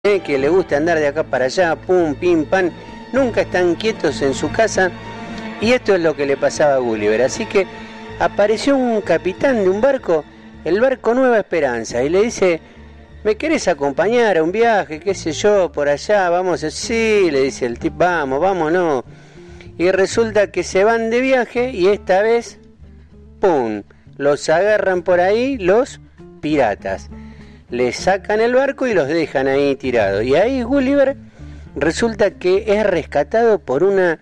que le gusta andar de acá para allá, pum, pim, pam, nunca están quietos en su casa, y esto es lo que le pasaba a Gulliver. Así que apareció un capitán de un barco, el barco Nueva Esperanza, y le dice: ¿me querés acompañar a un viaje, qué sé yo, por allá? Vamos. Sí, le dice el tipo, vámonos. Y resulta que se van de viaje, y esta vez, pum, los agarran por ahí los piratas. Les sacan el barco y los dejan ahí tirados. Y ahí Gulliver resulta que es rescatado por una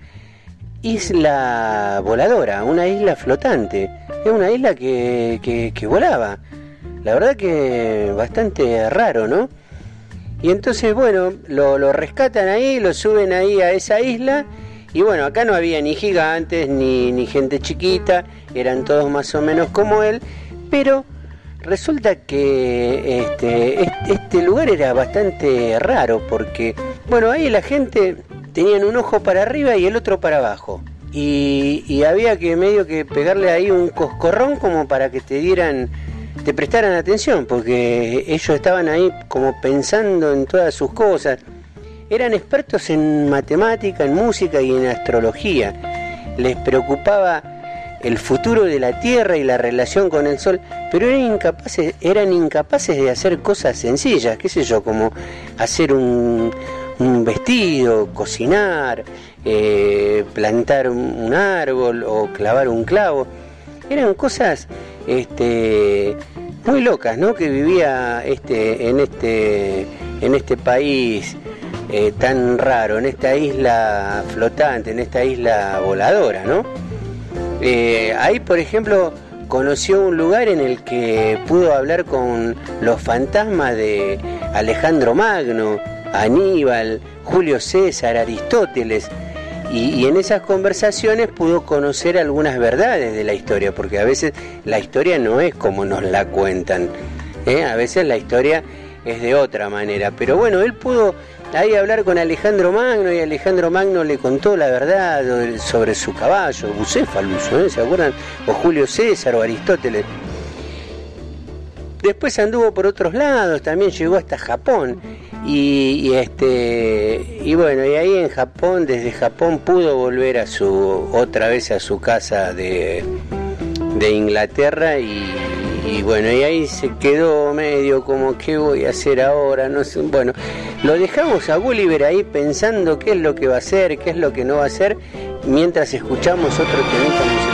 isla voladora, una isla flotante. Es una isla que volaba. La verdad que bastante raro, ¿no? Y entonces, bueno, lo rescatan ahí, lo suben ahí a esa isla. Y bueno, acá no había ni gigantes, ni gente chiquita. Eran todos más o menos como él. Pero resulta que este lugar era bastante raro porque, bueno, ahí la gente tenían un ojo para arriba y el otro para abajo. Y había que medio que pegarle ahí un coscorrón como para que te prestaran atención, porque ellos estaban ahí como pensando en todas sus cosas. Eran expertos en matemática, en música y en astrología. Les preocupaba el futuro de la Tierra y la relación con el Sol, pero eran incapaces de hacer cosas sencillas, qué sé yo, como hacer un vestido, cocinar, plantar un árbol o clavar un clavo. Eran cosas muy locas, ¿no?, que vivía en este país tan raro, en esta isla flotante, en esta isla voladora, ¿no? Ahí, por ejemplo, conoció un lugar en el que pudo hablar con los fantasmas de Alejandro Magno, Aníbal, Julio César, Aristóteles, y en esas conversaciones pudo conocer algunas verdades de la historia, porque a veces la historia no es como nos la cuentan, a veces la historia es de otra manera, pero bueno, él pudo ahí hablar con Alejandro Magno, y Alejandro Magno le contó la verdad sobre su caballo, Bucéfalus, ¿se acuerdan? O Julio César o Aristóteles. Después anduvo por otros lados, también llegó hasta Japón, y bueno, y ahí en Japón, desde Japón pudo volver otra vez a su casa de Inglaterra, y bueno, y ahí se quedó medio como, ¿qué voy a hacer ahora? No sé. Bueno, lo dejamos a Gulliver ahí pensando qué es lo que va a hacer, qué es lo que no va a hacer, mientras escuchamos otro temita musical.